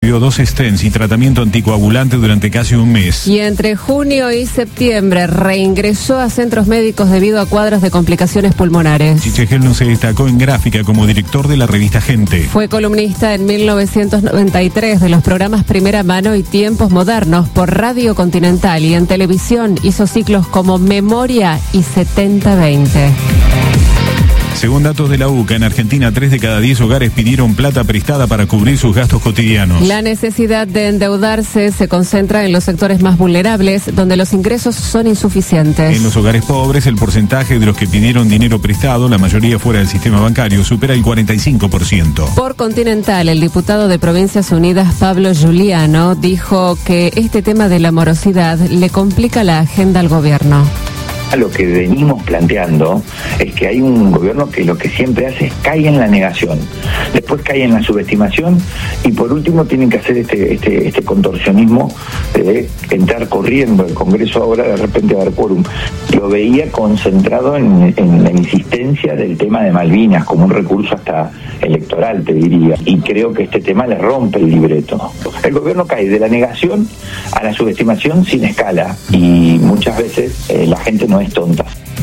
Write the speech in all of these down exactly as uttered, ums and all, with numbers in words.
recibió dos stents y tratamiento anticoagulante durante casi un mes. Y entre junio y septiembre reingresó a centros médicos debido a cuadros de complicaciones pulmonares. Chichegelno se destacó en gráfica como director de la revista Gente. Fue columnista en mil novecientos noventa y tres de los programas Primera Mano y Tiempos Modernos por Radio Continental, y en televisión hizo ciclos como Memoria y setenta veinte. Según datos de la U C A, en Argentina, tres de cada diez hogares pidieron plata prestada para cubrir sus gastos cotidianos. La necesidad de endeudarse se concentra en los sectores más vulnerables, donde los ingresos son insuficientes. En los hogares pobres, el porcentaje de los que pidieron dinero prestado, la mayoría fuera del sistema bancario, supera el cuarenta y cinco por ciento. Por Continental, el diputado de Provincias Unidas, Pablo Giuliano, dijo que este tema de la morosidad le complica la agenda al gobierno. Lo que venimos planteando es que hay un gobierno que lo que siempre hace es cae en la negación, después cae en la subestimación y por último tienen que hacer este este este contorsionismo de entrar corriendo el Congreso ahora de repente a dar quórum. Lo veía concentrado en, en la insistencia del tema de Malvinas como un recurso hasta electoral, te diría, y creo que este tema le rompe el libreto. El gobierno cae de la negación a la subestimación sin escala y muchas veces eh, la gente no es tonta.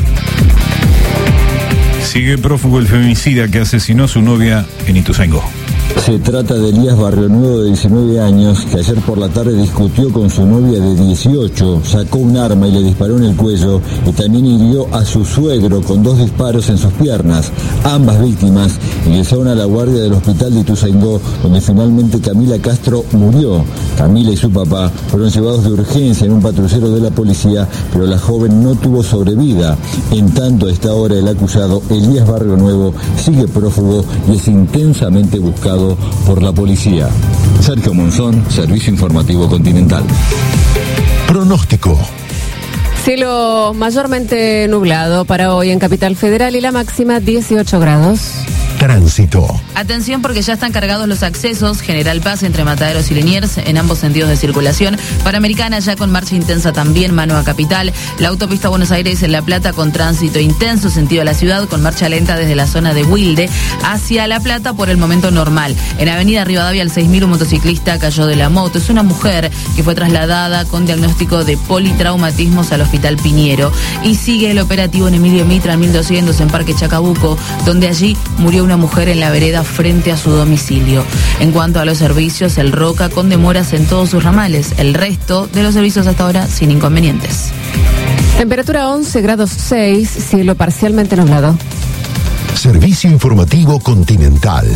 Sigue prófugo el feminicida que asesinó a su novia en Ituzaingó. Se trata de Elías Barrionuevo, de diecinueve años, que ayer por la tarde discutió con su novia de dieciocho, sacó un arma y le disparó en el cuello y también hirió a su suegro con dos disparos en sus piernas. Ambas víctimas ingresaron a la guardia del hospital de Ituzaingó, donde finalmente Camila Castro murió. Camila y su papá fueron llevados de urgencia en un patrullero de la policía, pero la joven no tuvo sobrevida. En tanto, a esta hora el acusado, Elías Barrionuevo, sigue prófugo y es intensamente buscado por la policía. Sergio Monzón, Servicio Informativo Continental. Pronóstico. Cielo mayormente nublado para hoy en Capital Federal y la máxima dieciocho grados. Tránsito. Atención porque ya están cargados los accesos General Paz entre Mataderos y Liniers en ambos sentidos de circulación. Panamericana ya con marcha intensa también, mano a Capital. La autopista Buenos Aires en La Plata con tránsito intenso sentido a la ciudad, con marcha lenta desde la zona de Wilde hacia La Plata por el momento normal. En Avenida Rivadavia al seis mil un motociclista cayó de la moto. Es una mujer que fue trasladada con diagnóstico de politraumatismos al Hospital Piñero. Y sigue el operativo en Emilio Mitra mil doscientos en Parque Chacabuco, donde allí murió una mujer en la vereda frente a su domicilio. En cuanto a los servicios, el Roca con demoras en todos sus ramales. El resto de los servicios hasta ahora sin inconvenientes. Temperatura once grados seis, cielo parcialmente nublado. Servicio Informativo Continental.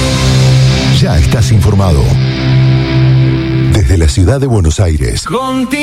Ya estás informado. Desde la ciudad de Buenos Aires.